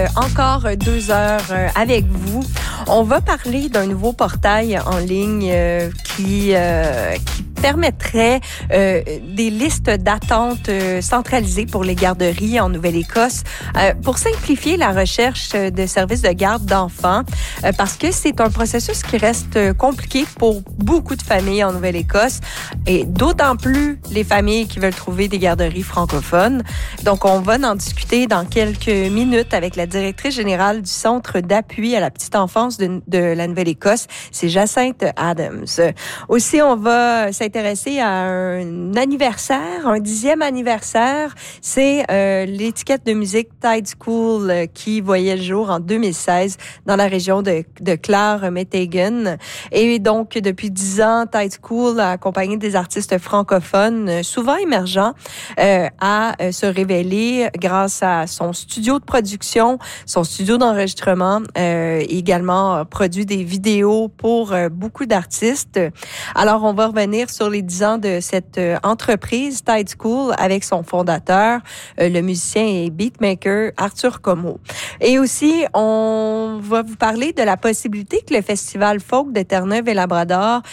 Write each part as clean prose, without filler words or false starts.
Encore 2 heures avec vous. On va parler d'un nouveau portail en ligne qui permettrait des listes d'attente centralisées pour les garderies en Nouvelle-Écosse pour simplifier la recherche de services de garde d'enfants parce que c'est un processus qui reste compliqué pour beaucoup de familles en Nouvelle-Écosse et d'autant plus les familles qui veulent trouver des garderies francophones. Donc, on va en discuter dans quelques minutes avec la directrice générale du Centre d'appui à la petite enfance de la Nouvelle-Écosse, c'est Jacinthe Adams. Aussi, on va s'intéresser à un anniversaire, un 10e anniversaire. C'est l'étiquette de musique Tide School qui voyait le jour en 2016 dans la région de Clare-Métégan. Et donc, depuis 10 ans, Tide School a accompagné des artistes francophones, souvent émergents, à se révéler grâce à son studio de production, son studio d'enregistrement, également produit des vidéos pour beaucoup d'artistes. Alors, on va revenir sur les 10 ans de cette entreprise, Tide School, avec son fondateur, le musicien et beatmaker Arthur Como. Et aussi, on va vous parler de la possibilité que le Festival folk de Terre-Neuve et Labrador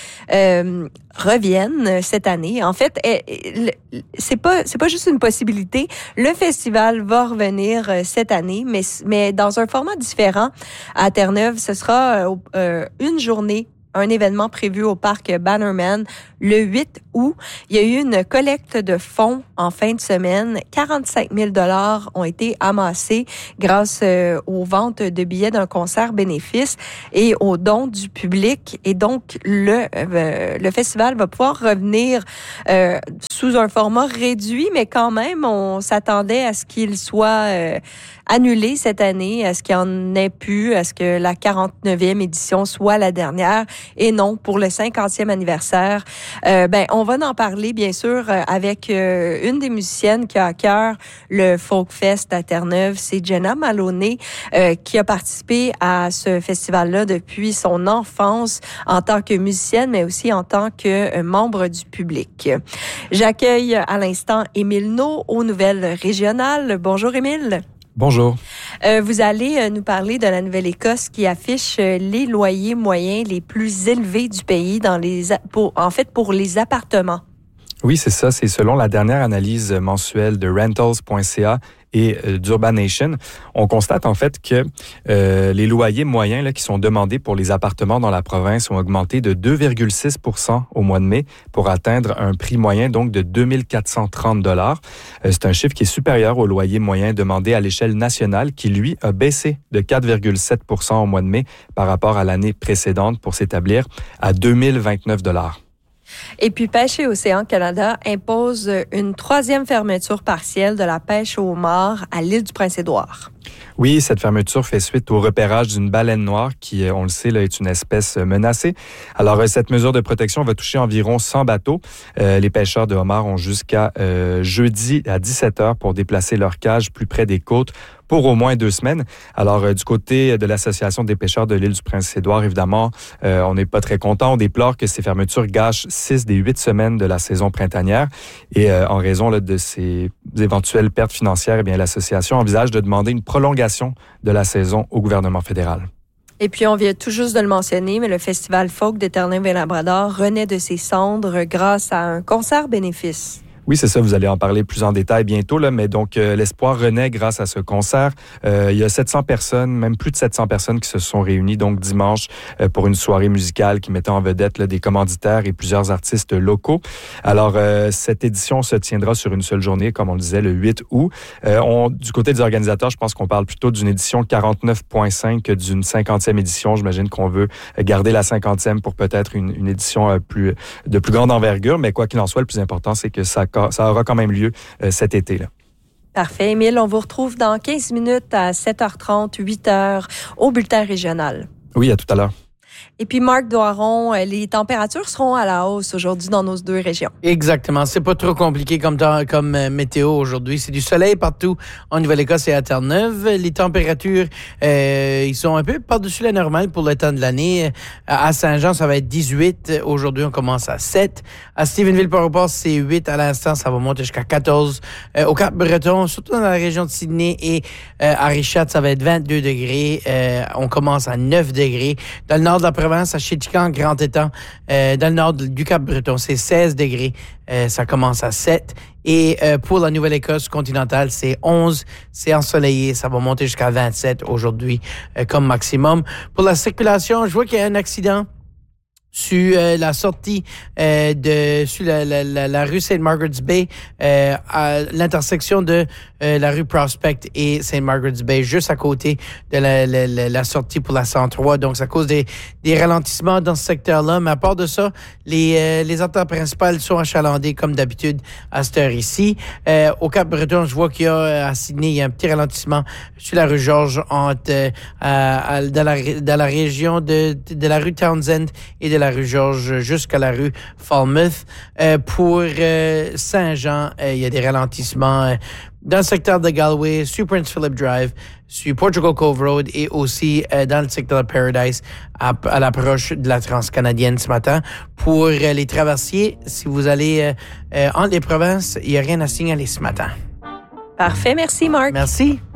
revienne cette année. En fait, c'est pas juste une possibilité. Le festival va revenir cette année, mais dans un format différent. À Terre-Neuve, ce sera une journée, un événement prévu au parc Bannerman le 8 août. Il y a eu une collecte de fonds en fin de semaine. 45 000 $ ont été amassés grâce aux ventes de billets d'un concert bénéfice et aux dons du public. Et donc, le festival va pouvoir revenir sous un format réduit, mais quand même, on s'attendait à ce qu'il soit annulé cette année, à ce qu'il y en ait plus, à ce que la 49e édition soit la dernière et non pour le 50e anniversaire. On va en parler, bien sûr, avec une des musiciennes qui a à cœur le Folk Fest à Terre-Neuve. C'est Jenna Maloney qui a participé à ce festival-là depuis son enfance en tant que musicienne, mais aussi en tant que membre du public. J'accueille à l'instant Émile Naud aux Nouvelles Régionales. Bonjour, Émile. Bonjour. Vous allez nous parler de la Nouvelle-Écosse qui affiche les loyers moyens les plus élevés du pays pour les appartements. Oui, c'est ça. C'est selon la dernière analyse mensuelle de rentals.ca et d'Urbanation. On constate en fait que les loyers moyens là, qui sont demandés pour les appartements dans la province ont augmenté de 2,6 % au mois de mai pour atteindre un prix moyen donc de 2 430 $. C'est un chiffre qui est supérieur au loyer moyen demandé à l'échelle nationale qui, lui, a baissé de 4,7 % au mois de mai par rapport à l'année précédente pour s'établir à 2 029 $. Et puis, Pêche et Océan Canada impose une 3e fermeture partielle de la pêche au homard à l'île du Prince-Édouard. Oui, cette fermeture fait suite au repérage d'une baleine noire qui, on le sait, là, est une espèce menacée. Alors, cette mesure de protection va toucher environ 100 bateaux. Les pêcheurs de homards ont jusqu'à jeudi à 17h pour déplacer leur cage plus près des côtes pour au moins 2 semaines. Alors, du côté de l'Association des pêcheurs de l'île du Prince-Édouard, évidemment, on n'est pas très content. On déplore que ces fermetures gâchent 6 des 8 semaines de la saison printanière. Et en raison là, de ces éventuelles pertes financières, eh bien, l'association envisage de demander une prolongation de la saison au gouvernement fédéral. Et puis, on vient tout juste de le mentionner, mais le Festival folk de Terre-Neuve et Labrador renaît de ses cendres grâce à un concert bénéfice. Oui, c'est ça. Vous allez en parler plus en détail bientôt, là. Mais donc, l'espoir renaît grâce à ce concert. Il y a 700 personnes, même plus de 700 personnes qui se sont réunies donc dimanche pour une soirée musicale qui mettait en vedette là, des commanditaires et plusieurs artistes locaux. Alors, cette édition se tiendra sur une seule journée, comme on le disait, le 8 août. Du côté des organisateurs, je pense qu'on parle plutôt d'une édition 49.5 que d'une 50e édition. J'imagine qu'on veut garder la 50e pour peut-être une édition de plus grande envergure. Mais quoi qu'il en soit, le plus important, c'est que ça aura quand même lieu cet été-là. Parfait, Émile. On vous retrouve dans 15 minutes à 7h30, 8h au Bulletin régional. Oui, à tout à l'heure. Et puis, Marc Doiron, les températures seront à la hausse aujourd'hui dans nos deux régions. Exactement. C'est pas trop compliqué comme météo aujourd'hui. C'est du soleil partout en Nouvelle-Écosse et à Terre-Neuve. Les températures, ils sont un peu par-dessus la normale pour le temps de l'année. À Saint-Jean, ça va être 18. Aujourd'hui, on commence à 7. À Stephenville-Port-au-Port, c'est 8. À l'instant, ça va monter jusqu'à 14. Au Cap-Breton, surtout dans la région de Sydney et à Richard, ça va être 22 degrés. On commence à 9 degrés. Dans le nord de la province, à Ketchikan, Grand-Étang, dans le nord du Cap-Breton, c'est 16 degrés. Ça commence à 7. Et pour la Nouvelle-Écosse continentale, c'est 11. C'est ensoleillé. Ça va monter jusqu'à 27 aujourd'hui comme maximum. Pour la circulation, je vois qu'il y a un accident sur la sortie sur la rue St. Margaret's Bay, à l'intersection de la rue Prospect et St. Margaret's Bay, juste à côté de la sortie pour la 103. Donc, ça cause des ralentissements dans ce secteur-là. Mais à part de ça, les artères principales sont achalandées comme d'habitude à cette heure ici. Au Cap-Breton, je vois qu'il y a à Sydney, il y a un petit ralentissement sur la rue Georges dans la région de la rue Townsend et de la rue Georges jusqu'à la rue Falmouth. Pour Saint-Jean, il y a des ralentissements dans le secteur de Galway, sur Prince Philip Drive, sur Portugal Cove Road et aussi dans le secteur de Paradise à l'approche de la Transcanadienne ce matin. Pour les traversiers, si vous allez entre les provinces, il n'y a rien à signaler ce matin. Parfait. Merci, Marc. Merci.